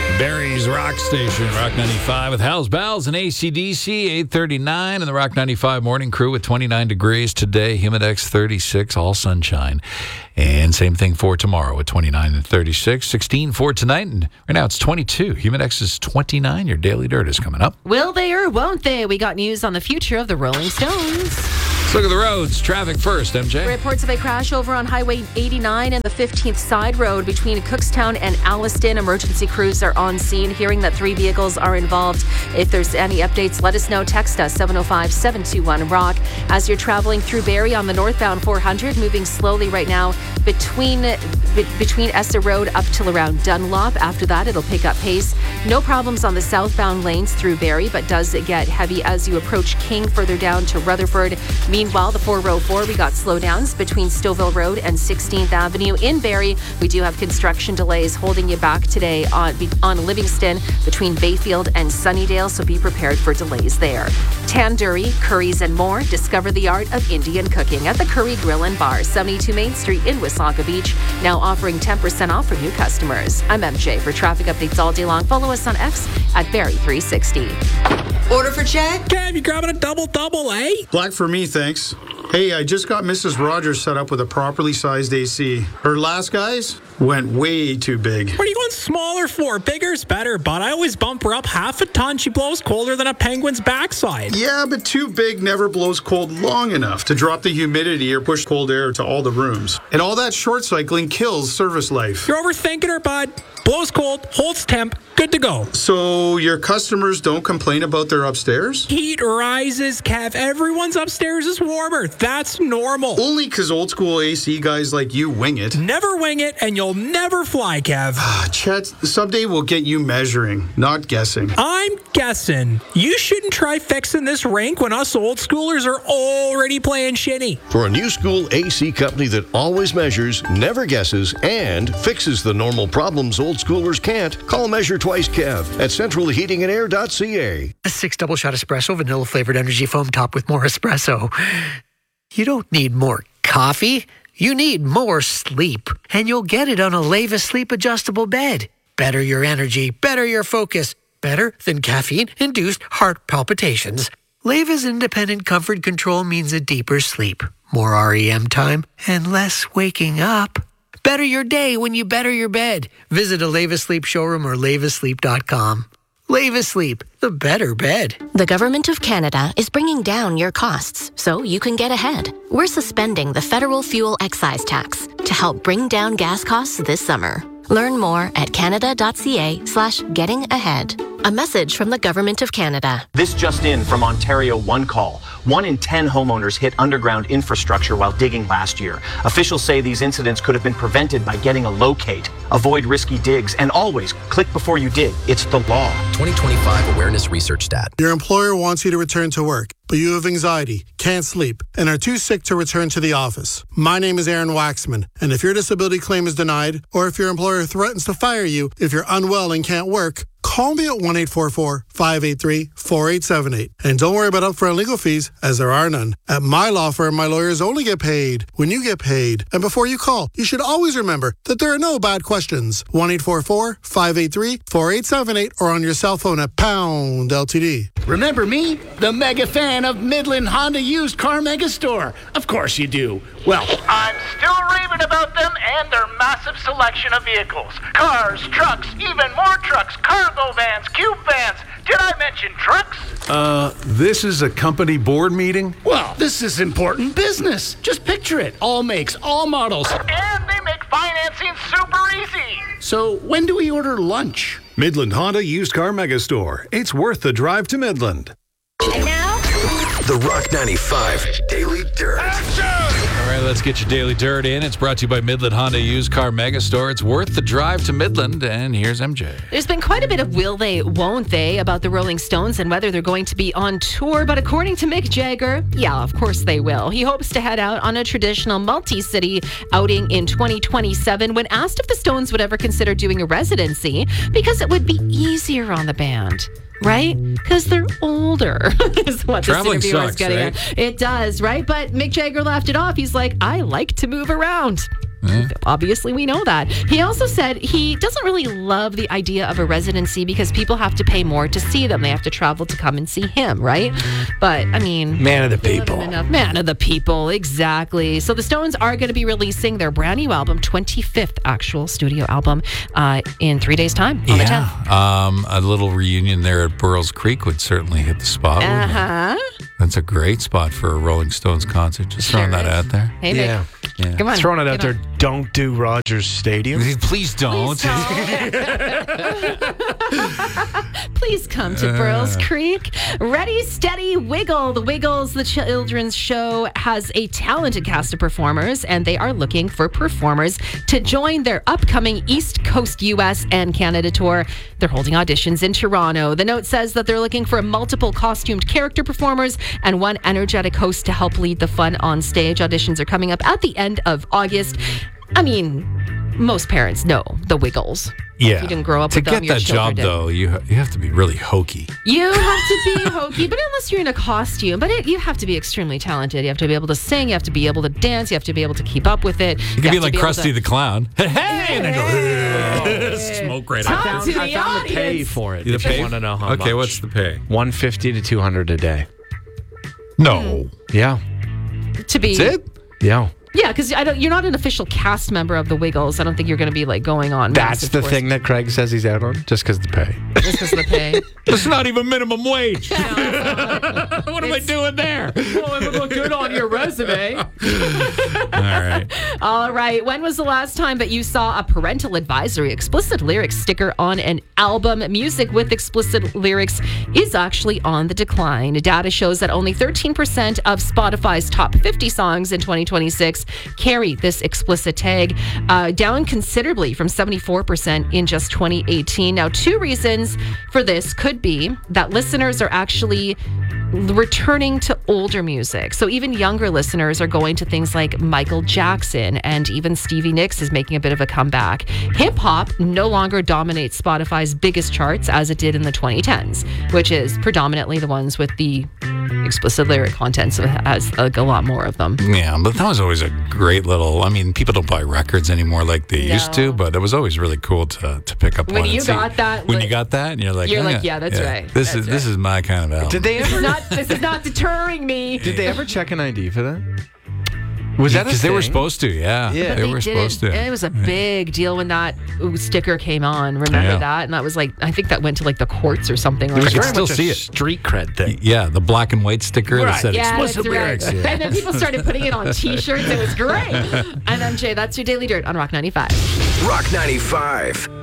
Barry's Rock Station, Rock 95 with How's Bells and AC/DC, 8:39, and the Rock 95 morning crew with 29 degrees today, Humidex 36, all sunshine. And same thing for tomorrow with 29 and 36, 16 for tonight, and right now it's 22. Humidex is 29. Your Daily Dirt is coming up. Will they or won't they? We got news on the future of the Rolling Stones. Let's look at the roads. Traffic first, MJ. Reports of a crash over on Highway 89 and the 15th Side Road between Cookstown and Alliston. Emergency crews are on scene, hearing that 3 vehicles are involved. If there's any updates, let us know. Text us 705-721-ROCK. As you're traveling through Barrie on the northbound 400, moving slowly right now between Essa Road up till around Dunlop. After that, it'll pick up pace. No problems on the southbound lanes through Barrie, but does get heavy as you approach King further down to Rutherford. Meanwhile, the 404, we got slowdowns between Stouffville Road and 16th Avenue. In Barrie, we do have construction delays holding you back today on Livingston between Bayfield and Sunnydale, so be prepared for delays there. Tandoori, curries and more. Discover the art of Indian cooking at the Curry Grill and Bar, 72 Main Street in Wasaga Beach, now offering 10% off for new customers. I'm MJ. For traffic updates all day long, follow us on X at Barrie360. Order for check? Kev, you grabbing a double, eh? Black for me, thanks. Hey, I just got Mrs. Rogers set up with a properly sized AC. Her last guys went way too big. What are you going smaller for? Bigger's better, but I always bump her up half a ton. She blows colder than a penguin's backside. Yeah, but too big never blows cold long enough to drop the humidity or push cold air to all the rooms. And all that short cycling kills service life. You're overthinking her, bud. Blows cold, holds temp, good to go. So your customers don't complain about their upstairs? Heat rises, Kev. Everyone's upstairs is warmer. That's normal. Only because old school AC guys like you wing it. Never wing it, and you'll never fly, Kev. Chet, someday we'll get you measuring, not guessing. I'm guessing. You shouldn't try fixing this rink when us old schoolers are already playing shitty. For a new school AC company that always measures, never guesses, and fixes the normal problems old schoolers can't, call Measure Twice Kev at centralheatingandair.ca. A 6 double shot espresso, vanilla flavored energy foam topped with more espresso. You don't need more coffee. You need more sleep. And you'll get it on a Leva Sleep adjustable bed. Better your energy, better your focus, better than caffeine-induced heart palpitations. Leva's independent comfort control means a deeper sleep, more REM time, and less waking up. Better your day when you better your bed. Visit a Leva Sleep showroom or levasleep.com. Leva Sleep, the better bed. The Government of Canada is bringing down your costs so you can get ahead. We're suspending the federal fuel excise tax to help bring down gas costs this summer. Learn more at canada.ca/gettingahead. A message from the Government of Canada. This just in from Ontario One Call. 1 in 10 homeowners hit underground infrastructure while digging last year. Officials say these incidents could have been prevented by getting a locate. Avoid risky digs and always click before you dig. It's the law. 2025 Awareness Research Stat. Your employer wants you to return to work, but you have anxiety, can't sleep, and are too sick to return to the office. My name is Aaron Waxman, and if your disability claim is denied, or if your employer threatens to fire you if you're unwell and can't work, call me at 1-844-583-4878. And don't worry about upfront legal fees, as there are none. At my law firm, my lawyers only get paid when you get paid. And before you call, you should always remember that there are no bad questions. 1-844-583-4878 or on your cell phone at pound LTD. Remember me? The mega fan of Midland Honda Used Car Mega Store. Of course you do. Well, I'm still raving about them and their massive selection of vehicles. Cars, trucks, even more trucks, cargo vans, cube vans. Did I mention trucks? This is a company board meeting? Well, this is important business. Just picture it. All makes, all models. And they make financing super easy. So when do we order lunch? Midland Honda Used Car Mega Store. It's worth the drive to Midland. And now, The Rock 95 Daily Dirt. All right, let's get your Daily Dirt in. It's brought to you by Midland Honda Used Car Mega Store. It's worth the drive to Midland, and here's MJ. There's been quite a bit of will they, won't they about the Rolling Stones and whether they're going to be on tour. But according to Mick Jagger, yeah, of course they will. He hopes to head out on a traditional multi-city outing in 2027 when asked if the Stones would ever consider doing a residency because it would be easier on the band. Right? Because they're older, is what Traveling this interviewer is sucks, getting right? at. It does, right? But Mick Jagger laughed it off. He's like, I like to move around. Obviously, we know that. He also said he doesn't really love the idea of a residency because people have to pay more to see them. They have to travel to come and see him, right? But, I mean... Man of the people. Man of the people, exactly. So the Stones are going to be releasing their brand new album, 25th actual studio album, in 3 days' time on the 10th. A little reunion there at Burroughs Creek would certainly hit the spot. That's a great spot for a Rolling Stones concert. Just throwing that out there. Hey, Mick. Yeah. Come on. Throwing it out there. Don't do Rogers Stadium. Please don't. Please come to Burroughs Creek. Ready, Steady, Wiggle. The Wiggles, the children's show, has a talented cast of performers, and they are looking for performers to join their upcoming East Coast U.S. and Canada tour. They're holding auditions in Toronto. The note says that they're looking for multiple costumed character performers and one energetic host to help lead the fun on stage. Auditions are coming up at the end of August. I mean, most parents know the Wiggles. Yeah. If you didn't grow up with them, to get that job, though, you have to be really hokey. You have to be hokey, but unless you're in a costume. But you have to be extremely talented. You have to be able to sing. You have to be able to dance. You have to be able to keep up with it. You can be like Krusty the Clown. Hey! And then go, smoke right out. I found the pay for it. The pay? You want to know how much? Okay, what's the pay? $150 to $200 a day. No. Yeah. To be. That's it? Yeah. Yeah, because you're not an official cast member of the Wiggles. I don't think you're going to be like going on. That's the thing that Craig says he's out on, just because of the pay. Just because of the pay. It's not even minimum wage. What am I doing there? Well, it would look good on your resume. All right. When was the last time that you saw a parental advisory explicit lyrics sticker on an album? Music with explicit lyrics is actually on the decline. Data shows that only 13% of Spotify's top 50 songs in 2026 carry this explicit tag, down considerably from 74% in just 2018. Now, two reasons for this could be that listeners are actually returning to older music. So even younger listeners are going to things like Michael Jackson, and even Stevie Nicks is making a bit of a comeback. Hip hop no longer dominates Spotify's biggest charts as it did in the 2010s, which is predominantly the ones with the explicit lyric content, so it has like a lot more of them. Yeah, but that was always a great little, I mean, people don't buy records anymore like they used to, but it was always really cool to pick up when one. You got that, when you got that, and you're like, yeah, that's right. This is my kind of album. Did they ever? This is not deterring me. Did they ever check an ID for that? Was that because they were supposed to? Yeah, they were supposed to. It was a big deal when that sticker came on. Remember that? And that was like, I think that went to like the courts or something. I can still see it. Street cred thing. Yeah, the black and white sticker that said explicit lyrics. Right. And then people started putting it on T-shirts. It was great. And then Jay, that's your Daily Dirt on Rock 95. Rock 95.